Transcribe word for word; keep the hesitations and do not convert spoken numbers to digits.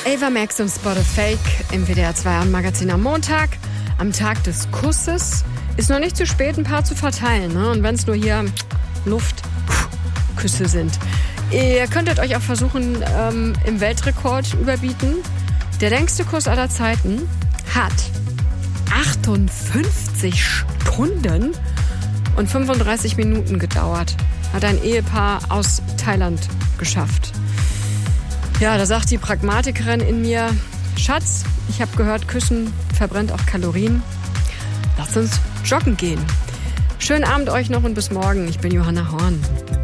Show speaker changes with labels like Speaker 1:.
Speaker 1: Ava Max und Spot of Fake im W D R zwei Magazin am Montag, am Tag des Kusses. Ist noch nicht zu spät, ein paar zu verteilen, ne? Und wenn es nur hier Luftküsse sind. Ihr könntet euch auch versuchen, ähm, im Weltrekord überbieten. Der längste Kuss aller Zeiten hat achtundfünfzig Stunden und fünfunddreißig Minuten gedauert. Hat ein Ehepaar aus Thailand geschafft. Ja, da sagt die Pragmatikerin in mir, Schatz, ich habe gehört, Küssen verbrennt auch Kalorien. Lasst uns joggen gehen. Schönen Abend euch noch und bis morgen. Ich bin Johanna Horn.